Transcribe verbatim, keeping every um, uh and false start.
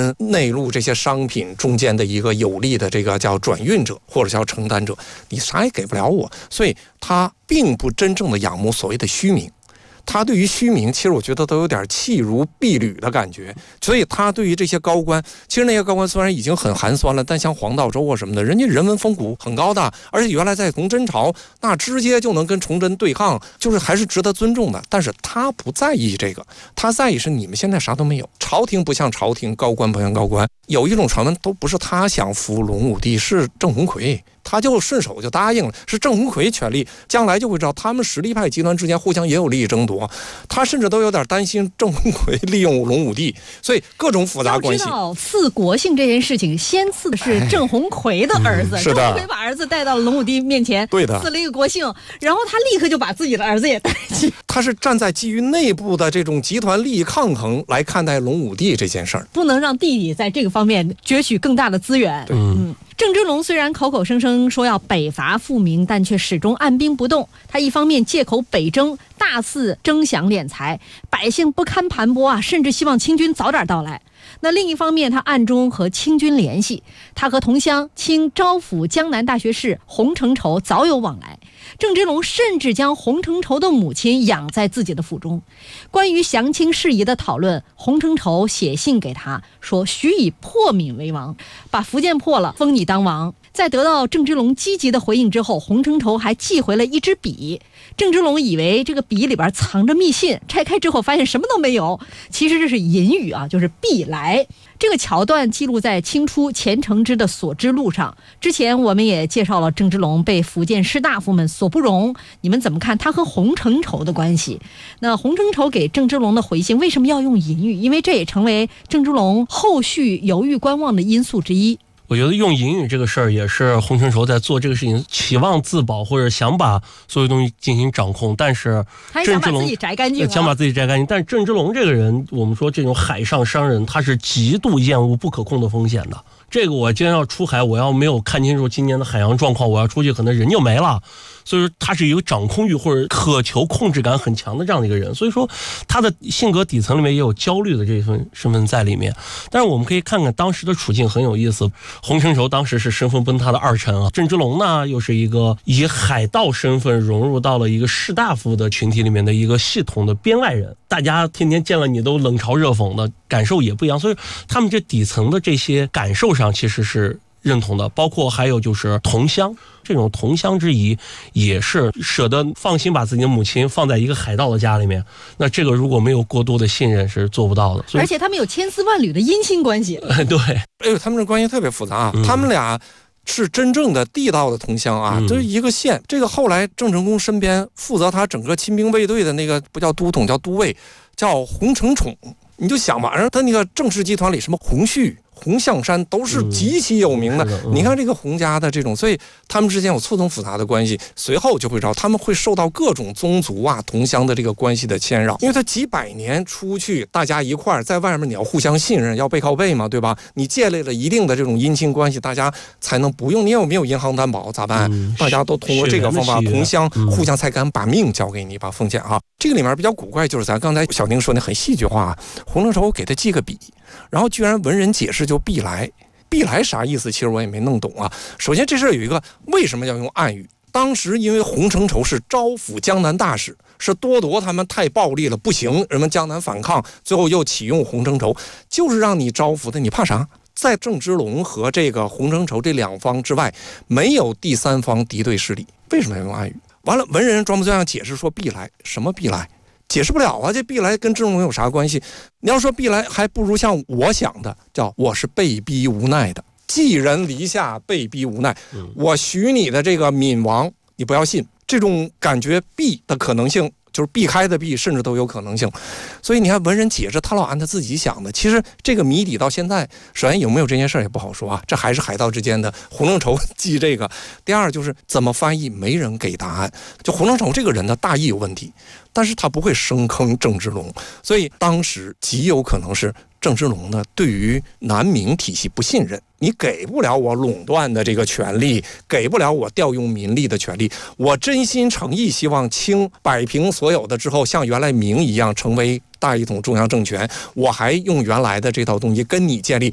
跟内陆这些商品中间的一个有力的这个叫转运者或者叫承担者，你啥也给不了我，所以他并不真正的仰慕所谓的虚名。他对于虚名，其实我觉得都有点弃如敝履的感觉，所以他对于这些高官，其实那些高官虽然已经很寒酸了，但像黄道周啊什么的，人家人文风骨很高的，而且原来在崇祯朝那直接就能跟崇祯对抗，就是还是值得尊重的。但是他不在意这个，他在意是你们现在啥都没有，朝廷不像朝廷，高官不像高官。有一种传闻都不是他想扶隆武帝，是郑鸿逵。他就顺手就答应了，是郑鸿逵权力，将来就会知道他们实力派集团之间互相也有利益争夺，他甚至都有点担心郑鸿逵利用隆武帝，所以各种复杂关系。 要知道赐国姓这件事情，先赐的是郑鸿逵的儿子，哎嗯、郑鸿逵把儿子带到了隆武帝面前， 对的， 赐了一个国姓，然后他立刻就把自己的儿子也带去。 他是站在基于内部的这种集团利益抗衡来看待隆武帝这件事儿， 不能让弟弟在这个方面攫取更大的资源。 嗯。 郑芝龙虽然口口声声说要北伐复明，但却始终按兵不动。他一方面借口北征大肆征饷敛财，百姓不堪盘剥啊，甚至希望清军早点到来。那另一方面，他暗中和清军联系，他和同乡清招抚江南大学士洪承畴早有往来。郑芝龙甚至将洪承畴的母亲养在自己的府中。关于降清事宜的讨论，洪承畴写信给他说：“许以破闽为王，把福建破了，封你当王。”在得到郑芝龙积极的回应之后，洪承畴还寄回了一支笔。郑芝龙以为这个笔里边藏着密信，拆开之后发现什么都没有，其实这是隐语啊，就是必来。这个桥段记录在清初钱承之的《所知录》上。之前我们也介绍了郑芝龙被福建士大夫们所不容，你们怎么看他和洪承畴的关系？那洪承畴给郑芝龙的回信为什么要用隐语？因为这也成为郑芝龙后续犹豫观望的因素之一。 我觉得用隐语这个事儿也是洪承畴在做这个事情，期望自保或者想把所有东西进行掌控，但是郑芝龙想把自己摘干净、啊， 想把自己摘干净。但是郑芝龙这个人，我们说这种海上商人，他是极度厌恶不可控的风险的。这个我今天要出海，我要没有看清楚今年的海洋状况，我要出去可能人就没了。所以说他是一个掌控欲或者渴求控制感很强的这样的一个人，所以说他的性格底层里面也有焦虑的这份身份在里面。但是我们可以看看当时的处境很有意思，洪承畴当时是身份崩塌的二臣啊，郑芝龙呢又是一个以海盗身份融入到了一个士大夫的群体里面的一个系统的编外人，大家天天见了你都冷嘲热讽的，感受也不一样，所以他们这底层的这些感受上其实是认同的。包括还有就是同乡，这种同乡之谊也是舍得放心把自己的母亲放在一个海盗的家里面，那这个如果没有过多的信任是做不到的。所以而且他们有千丝万缕的姻亲关系。 对， 哎呦，他们这关系特别复杂啊，嗯、他们俩是真正的地道的同乡啊，就是一个县。这个后来郑成功身边负责他整个亲兵卫队的那个不叫都统，叫都尉，叫洪承宠。你就想吧，然后他那个郑氏集团里什么洪旭、洪象山都是极其有名的、嗯的嗯、你看这个洪家的这种，所以他们之间有错综复杂的关系。随后就会知道他们会受到各种宗族啊同乡的这个关系的牵扰，因为他几百年出去大家一块儿在外面，你要互相信任，要背靠背嘛，对吧？你建立了一定的这种姻亲关系，大家才能不用你有没有银行担保咋办、嗯、大家都通过这个方法同乡、嗯、互相才敢把命交给你，把奉献啊。这个里面比较古怪，就是咱刚才小丁说的很戏剧化，洪承畴给他寄个笔，然后居然文人解释就必来。必来啥意思？其实我也没弄懂啊。首先这事儿有一个为什么要用暗语？当时因为洪承畴是招抚江南大使，是多铎他们太暴力了，不行，人们江南反抗，最后又启用洪承畴，就是让你招抚的，你怕啥？在郑芝龙和这个洪承畴这两方之外，没有第三方敌对势力，为什么要用暗语？完了，文人装模作样解释说必来，什么必来？解释不了啊，这必来跟郑芝龙有啥关系？你要说必来，还不如像我想的，叫我是被逼无奈的，寄人篱下，被逼无奈。我许你的这个闽王，你不要信，这种感觉避的可能性，就是避开的避，甚至都有可能性。所以你看文人解释，他老按他自己想的。其实这个谜底到现在，首先有没有这件事也不好说啊，这还是海盗之间的。洪承畴记这个，第二就是怎么翻译，没人给答案。就洪承畴这个人的大意有问题，但是他不会深坑郑芝龙，所以当时极有可能是郑芝龙呢对于南明体系不信任，你给不了我垄断的这个权利，给不了我调用民力的权利，我真心诚意希望清摆平所有的之后，像原来明一样成为大一统中央政权，我还用原来的这套东西跟你建立，